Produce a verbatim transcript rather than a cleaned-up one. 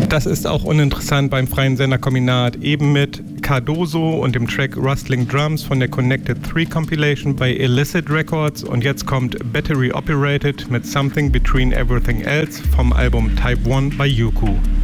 Das ist auch uninteressant beim freien Senderkombinat, eben mit Cardoso und dem Track Rustling Drums von der Connected drei Compilation bei Illicit Records. Und jetzt kommt Battery Operated mit Something Between Everything Else vom Album Type eins bei Yuku.